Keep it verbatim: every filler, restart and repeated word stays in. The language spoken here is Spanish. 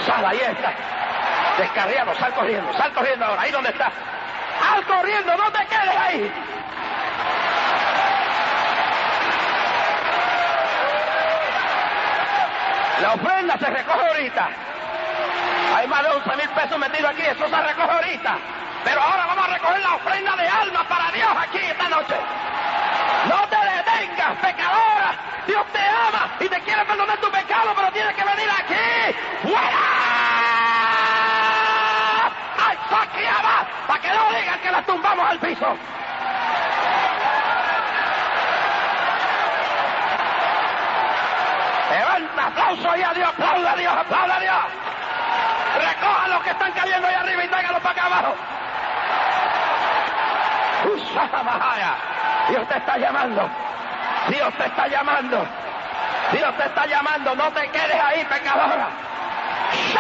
Sal, ahí está. Descarriado, sal corriendo, sal corriendo ahora, ahí donde está. Sal corriendo, no te quedes ahí. La ofrenda se recoge ahorita. Hay más de once mil pesos metidos aquí, eso se recoge ahorita. Pero ahora vamos a recoger la ofrenda de alma para Dios aquí esta noche. No te detengas, pecadora. Dios te ama y te quiere perdonar tu pecado, pero tienes que venir aquí. ¡Fuera! ¡Ay, saqueaba! Para que no digan que la tumbamos al piso. Levanta, aplauso y a Dios, aplauda a Dios, aplauda a Dios. Recojan los que están cayendo ahí arriba y tráiganlos para acá abajo. Dios te está llamando. Dios te está llamando. Dios te está llamando. No te quedes ahí, pecadora.